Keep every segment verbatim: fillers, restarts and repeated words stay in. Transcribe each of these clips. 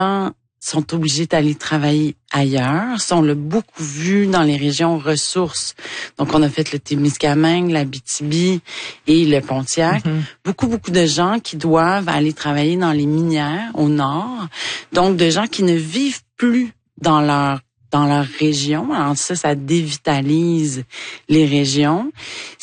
sont obligés d'aller travailler ailleurs. Ça, on l'a beaucoup vu dans les régions ressources. Donc, on a fait le Témiscamingue, l'Abitibi et le Pontiac. Mm-hmm. Beaucoup, beaucoup de gens qui doivent aller travailler dans les minières au nord. Donc, de gens qui ne vivent plus dans leur dans leur région. Alors ça, ça dévitalise les régions.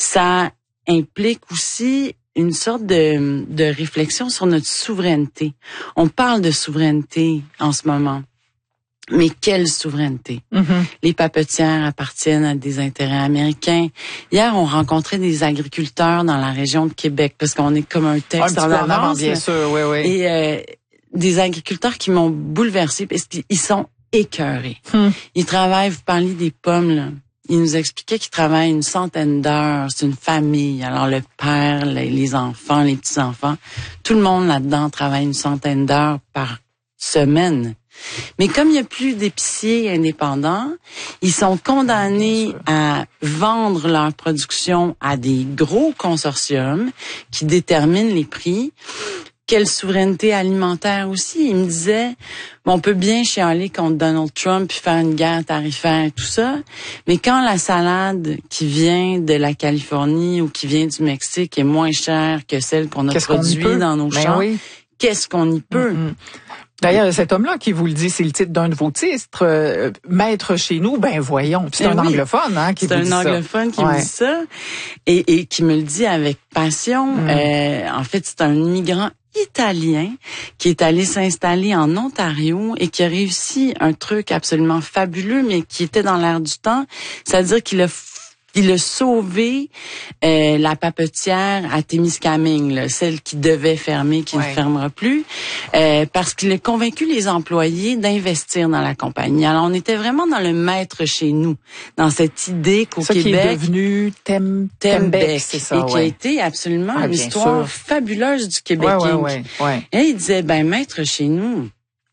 Ça implique aussi une sorte de, de réflexion sur notre souveraineté. On parle de souveraineté en ce moment. Mais quelle souveraineté? Mm-hmm. Les papetières appartiennent à des intérêts américains. Hier, on rencontrait des agriculteurs dans la région de Québec, parce qu'on est comme un texte un en avance. avant, bien sûr, oui, oui. Et euh, des agriculteurs qui m'ont bouleversée, parce qu'ils sont écœurés. Hmm. Ils travaillent, vous parliez des pommes, là. Il nous expliquait qu'il travaille une centaine d'heures. C'est une famille. Alors, le père, les enfants, les petits-enfants, tout le monde là-dedans travaille une centaine d'heures par semaine. Mais comme il n'y a plus d'épiciers indépendants, ils sont condamnés à vendre leur production à des gros consortiums qui déterminent les prix. Quelle souveraineté alimentaire aussi. Il me disait, bon, on peut bien chialer contre Donald Trump puis faire une guerre tarifaire et tout ça, mais quand la salade qui vient de la Californie ou qui vient du Mexique est moins chère que celle qu'on a qu'est-ce produite qu'on dans nos ben champs, oui. Qu'est-ce qu'on y peut? Mm-hmm. D'ailleurs, cet homme-là qui vous le dit, c'est le titre d'un de vos titres, euh, Maître chez nous, ben voyons. Puis c'est ben un oui. anglophone hein, qui vous dit ça. C'est un anglophone qui ouais. me dit ça et, et qui me le dit avec passion. Mm. Euh, en fait, c'est un immigrant italien qui est allé s'installer en Ontario et qui a réussi un truc absolument fabuleux, mais qui était dans l'air du temps. C'est-à-dire qu'il a Il a sauvé euh, la papetière à Témiscamingue, là, celle qui devait fermer, qui ouais. ne fermera plus, euh, parce qu'il a convaincu les employés d'investir dans la compagnie. Alors, on était vraiment dans le maître chez nous, dans cette idée qu'au ça Québec... qui est devenu Tem, Tembec, c'est ça, et qui ouais. a été absolument ah, une histoire sûr. fabuleuse du Québec. Ouais, ouais, ouais, ouais. Et il disait, ben maître chez nous...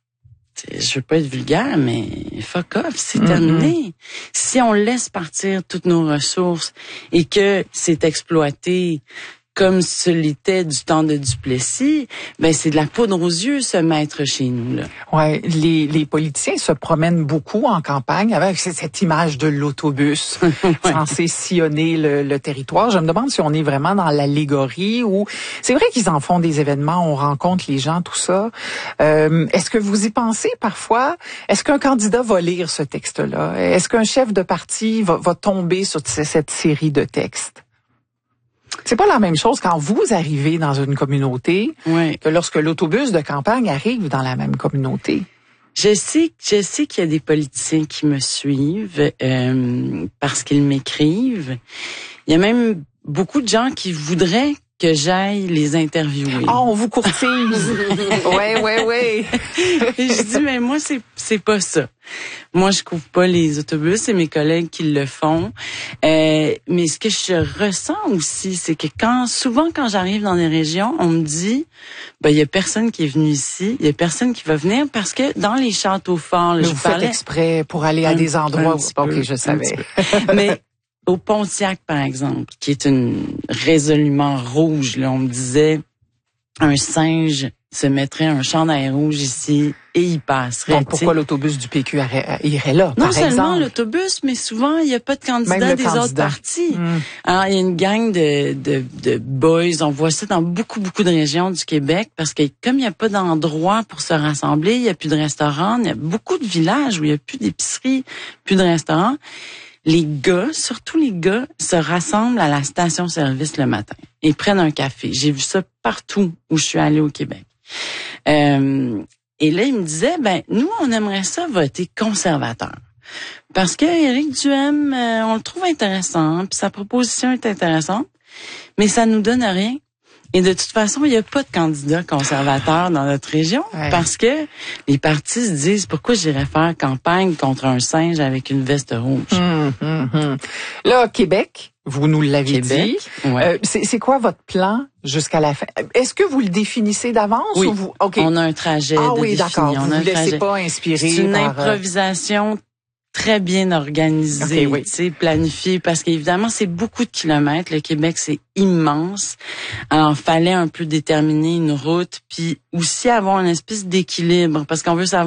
Je veux pas être vulgaire, mais fuck off, c'est mm-hmm. terminé. Si on laisse partir toutes nos ressources et que c'est exploité comme ce l'était du temps de Duplessis, ben c'est de la poudre aux yeux, ce maître chez nous, là. Ouais, les, les politiciens se promènent beaucoup en campagne avec cette image de l'autobus ouais. censé sillonner le, le territoire. Je me demande si on est vraiment dans l'allégorie ou c'est vrai qu'ils en font des événements, on rencontre les gens, tout ça. Euh, est-ce que vous y pensez parfois? Est-ce qu'un candidat va lire ce texte-là? Est-ce qu'un chef de parti va, va tomber sur cette série de textes? C'est pas la même chose quand vous arrivez dans une communauté oui. que lorsque l'autobus de campagne arrive dans la même communauté. Je sais, je sais qu'il y a des politiciens qui me suivent euh, parce qu'ils m'écrivent. Il y a même beaucoup de gens qui voudraient que j'aille les interviewer. Ah, oh, on vous courtise. ouais, ouais, ouais. Et je dis, mais moi, c'est c'est pas ça. Moi, je couvre pas les autobus, c'est mes collègues qui le font. Euh, mais ce que je ressens aussi, c'est que quand, souvent quand j'arrive dans des régions, on me dit, ben il y a personne qui est venu ici, il y a personne qui va venir parce que dans les châteaux forts, là, mais je vous parlais, faites exprès pour aller à des endroits où, ok, peu, je savais. Mais au Pontiac, par exemple, qui est une résolument rouge, là, on me disait, un singe se mettrait un chandail rouge ici et il passerait. Donc pourquoi t'sais. L'autobus du P Q irait là, non par seulement exemple? L'autobus, mais souvent il y a pas de candidat des candidat. Autres partis. Mm. Alors il y a une gang de, de de boys, on voit ça dans beaucoup beaucoup de régions du Québec parce que comme il y a pas d'endroit pour se rassembler, il y a plus de restaurants, il y a beaucoup de villages où il y a plus d'épiceries, plus de restaurants. Les gars, surtout les gars, se rassemblent à la station-service le matin et prennent un café. J'ai vu ça partout où je suis allée au Québec. Euh, et là, il me disait, ben nous, on aimerait ça voter conservateur. Parce que Éric Duhem, euh, on le trouve intéressant, puis sa proposition est intéressante, mais ça nous donne rien. Et de toute façon, il n'y a pas de candidat conservateur dans notre région ouais. parce que les partis se disent pourquoi j'irais faire campagne contre un singe avec une veste rouge. Hum, hum, hum. Là, Québec, vous nous l'avez Québec, dit. Ouais. Euh, c'est, c'est quoi votre plan jusqu'à la fin? Est-ce que vous le définissez d'avance oui. ou vous? Okay. On a un trajet ah, de oui, défini. d'accord. On vous a ne vous laissez trajet. pas inspirer C'est une par, improvisation très bien organisé, okay, oui. tu sais, planifié, parce qu'évidemment, c'est beaucoup de kilomètres. Le Québec, c'est immense. Alors, fallait un peu déterminer une route, puis aussi avoir une espèce d'équilibre, parce qu'on veut savoir